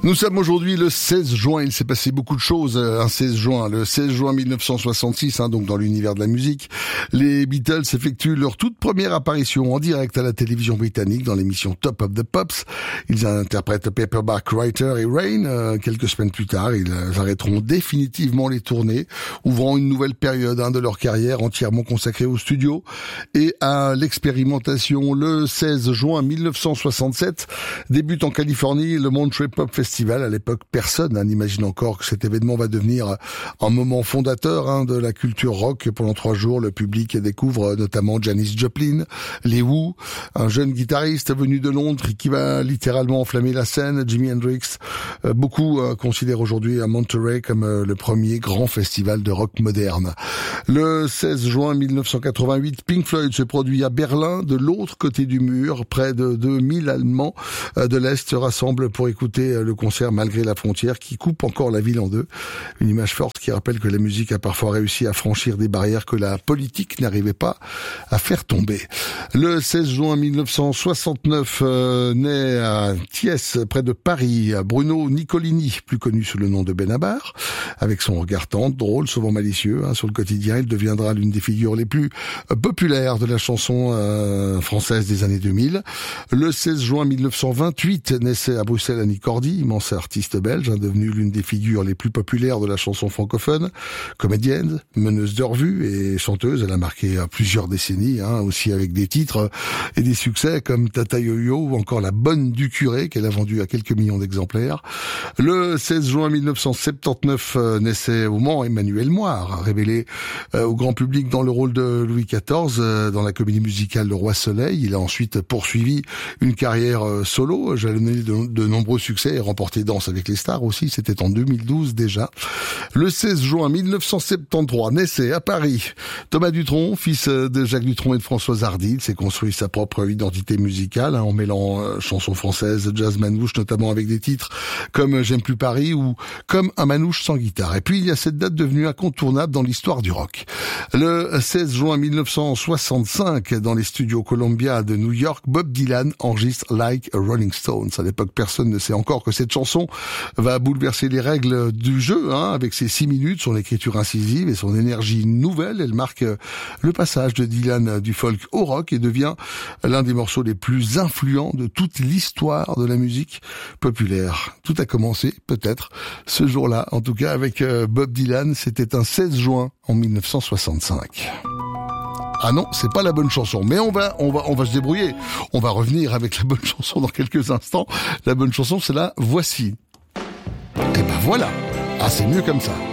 Nous sommes aujourd'hui le 16 juin, il s'est passé beaucoup de choses un 16 juin. Le 16 juin 1966, donc dans l'univers de la musique, les Beatles effectuent leur toute première apparition en direct à la télévision britannique dans l'émission Top of the Pops. Ils interprètent Paperback Writer et Rain. Quelques semaines plus tard, ils arrêteront définitivement les tournées, ouvrant une nouvelle période de leur carrière entièrement consacrée au studio et à l'expérimentation. Le 16 juin 1967 débute en Californie le Monterey Pop Festival. À l'époque, personne n'imagine encore que cet événement va devenir un moment fondateur de la culture rock. Pendant 3 jours, le public découvre notamment Janis Joplin, les Who, un jeune guitariste venu de Londres qui va littéralement enflammer la scène, Jimi Hendrix. Beaucoup considèrent aujourd'hui à Monterey comme le premier grand festival de rock moderne. Le 16 juin 1988, Pink Floyd se produit à Berlin, de l'autre côté du mur. Près de 2000 Allemands de l'Est se rassemblent pour écouter le concert malgré la frontière qui coupe encore la ville en deux. Une image forte qui rappelle que la musique a parfois réussi à franchir des barrières que la politique n'arrivait pas à faire tomber. Le 16 juin 1969 naît à Thiès, près de Paris, Bruno Nicolini, plus connu sous le nom de Benabar. Avec son regard tendre, drôle, souvent malicieux sur le quotidien, il deviendra l'une des figures les plus populaires de la chanson française des années 2000. Le 16 juin 1928 naissait à Bruxelles Annie Cordy, immense artiste belge, devenue l'une des figures les plus populaires de la chanson francophone. Comédienne, meneuse de revue et chanteuse, elle a marqué plusieurs décennies, aussi avec des titres et des succès comme Tata Yo-Yo ou encore La Bonne du Curé, qu'elle a vendu à quelques millions d'exemplaires. Le 16 juin 1979 naissait au Mans Emmanuel Moire, révélé au grand public dans le rôle de Louis XIV dans la comédie musicale Le Roi Soleil. Il a ensuite poursuivi une carrière solo, jalonnée de nombreux succès et remporté Danse avec les stars aussi, c'était en 2012 déjà. Le 16 juin 1973 naissait à Paris Thomas Dutronc, fils de Jacques Dutronc et de Françoise Hardy. Il s'est construit sa propre identité musicale en mêlant chansons françaises, jazz manouche, notamment avec des titres comme J'aime plus Paris ou comme Un manouche sans guitare. Et puis il y a cette date devenue incontournable dans l'histoire du rock. Le 16 juin 1965, dans les studios Columbia de New York, Bob Dylan enregistre Like a Rolling Stones. À l'époque, personne ne sait encore que cette chanson va bouleverser les règles du jeu, avec ses 6 minutes, son écriture incisive et son énergie nouvelle. Elle marque le passage de Dylan du folk au rock et devient l'un des morceaux les plus influents de toute l'histoire de la musique populaire. Tout a commencé, peut-être, ce jour-là. En tout cas, avec Bob Dylan, c'était un 16 juin en 1965. Ah non, c'est pas la bonne chanson, mais on va se débrouiller. On va revenir avec la bonne chanson dans quelques instants. La bonne chanson, c'est la voici. Et ben voilà. Ah, c'est mieux comme ça.